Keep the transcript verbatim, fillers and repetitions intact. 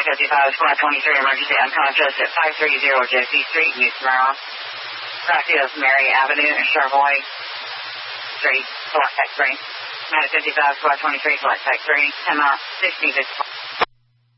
fifty-five, squad twenty-three, emergency unconscious at five thirty Jesse Street, New Smyrna. Practice Mary Avenue, Charlevoix Street, select text three. Matter fifty-five, squad twenty-three, select text three. ten out, sixty-six.